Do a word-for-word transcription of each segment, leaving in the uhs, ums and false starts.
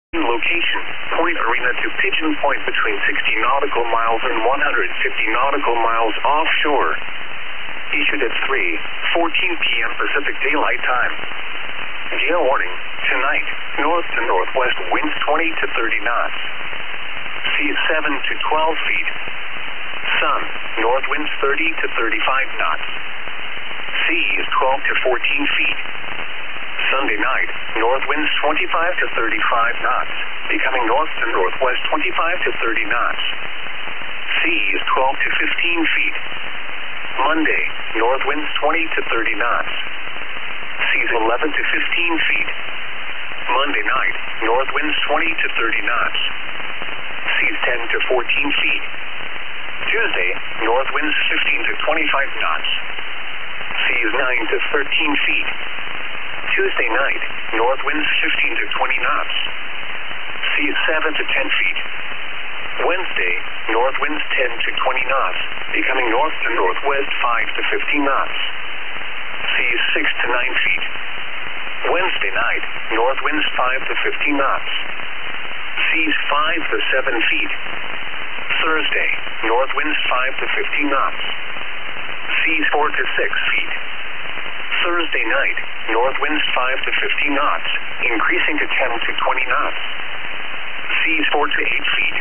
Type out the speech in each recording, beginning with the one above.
Location, Point Arena to Pigeon Point between sixty nautical miles and one hundred fifty nautical miles offshore. Issued at three fourteen p m Pacific Daylight Time. Gale warning, tonight, north to northwest winds twenty to thirty knots. Seas seven to twelve feet. Sun, north winds thirty to thirty-five knots. Sea is twelve to fourteen feet. Sunday night, north winds twenty-five to thirty-five knots, becoming north to northwest twenty-five to thirty knots. Sea is twelve to fifteen feet. Monday, north winds twenty to thirty knots. Seas eleven to fifteen feet. Monday night, north winds twenty to thirty knots. Seas ten to fourteen feet. Tuesday, north winds fifteen to twenty-five knots. Seas nine to thirteen feet. Tuesday night, north winds fifteen to twenty knots. Seas seven to ten feet. Wednesday, north winds ten to twenty knots, becoming north to northwest five to fifteen knots. Seas six to nine feet. Wednesday night, north winds five to fifteen knots. Seas five to seven feet. Thursday, north winds five to fifteen knots. Seas four to six feet. Thursday night, north winds five to fifteen knots, increasing to ten to twenty knots. Seas four to eight feet.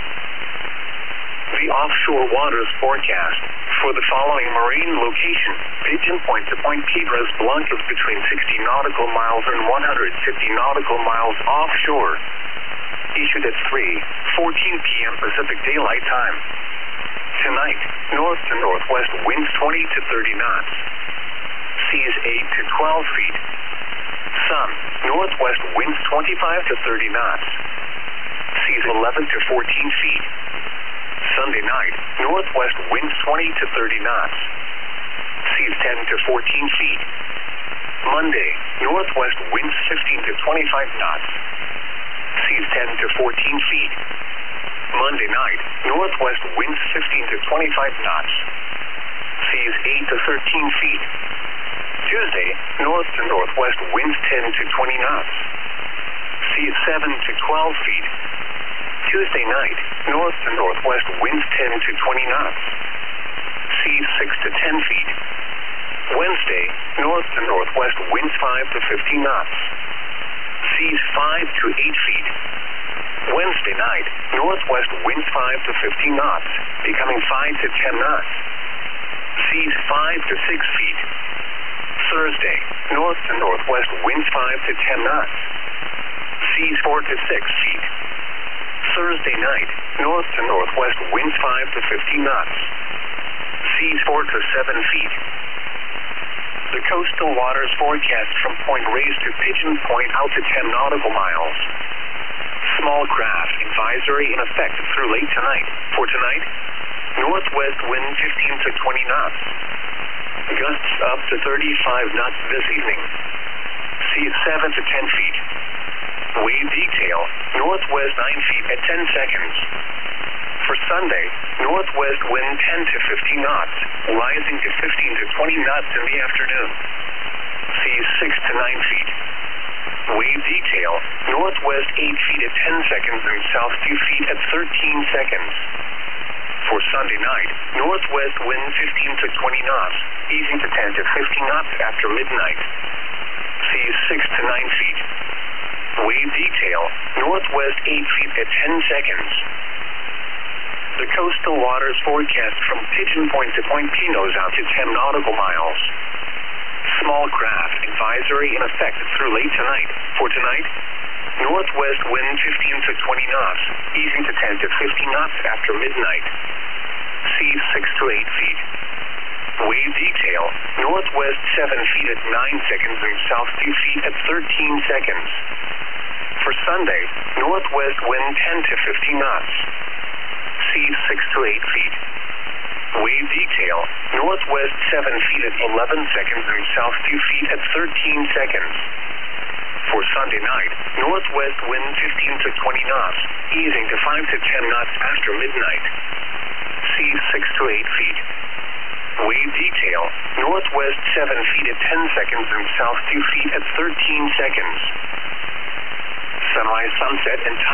The offshore waters forecast for the following marine location: Pigeon Point to Point Piedras Blancas between sixty nautical miles and one hundred fifty nautical miles offshore. Issued at three fourteen p m Pacific Daylight Time. Tonight, north to northwest winds twenty to thirty knots. Seas eight to twelve feet. Sun, northwest winds twenty-five to thirty knots. Seas eleven to fourteen feet. Sunday night, northwest winds twenty to thirty knots. Seas ten to fourteen feet. Monday, northwest winds fifteen to twenty-five knots. Seas ten to fourteen feet. Monday night, northwest winds fifteen to twenty-five knots. Seas eight to thirteen feet. Tuesday, north to northwest winds ten to twenty knots. Seas seven to twelve feet. Tuesday night, north to northwest winds ten to twenty knots. Seas six to ten feet. Wednesday, north to northwest winds five to fifteen knots. Seas five to eight feet. Wednesday night, northwest winds five to fifteen knots, becoming five to ten knots. Seas five to six feet. Thursday, north to northwest winds five to ten knots. Seas four to six feet. Thursday night, north to northwest winds five to fifteen knots. Seas four to seven feet. The coastal waters forecast from Point Reyes to Pigeon Point out to ten nautical miles. Small craft advisory in effect through late tonight. For tonight, northwest wind fifteen to twenty knots. Gusts up to thirty-five knots this evening. Seas seven to ten feet. Wave detail, northwest nine feet at ten seconds. For Sunday, northwest wind ten to fifteen knots, rising to fifteen to twenty knots in the afternoon. Seas six to nine feet. Wave detail, northwest eight feet at ten seconds and south two feet at thirteen seconds. For Sunday night, northwest wind fifteen to twenty knots, easing to ten to fifteen knots after midnight. Seas six to nine feet. Wave detail, northwest eight feet at ten seconds. The coastal waters forecast from Pigeon Point to Point Pinos out to ten nautical miles. Small craft advisory in effect through late tonight. For tonight, northwest wind fifteen to twenty knots, easing to ten to fifteen knots after midnight. Seas six to eight feet. Wave detail, northwest seven feet at nine seconds and south two feet at thirteen seconds. For Sunday, northwest wind ten to fifteen knots. Seas six to eight feet. Wave detail, northwest seven feet at eleven seconds and south two feet at thirteen seconds. For Sunday night, northwest wind fifteen to twenty knots, easing to five to ten knots after midnight. Seas six to eight feet. Wave detail, northwest seven feet at ten seconds and south two feet at thirteen seconds. Sunrise, sunset, and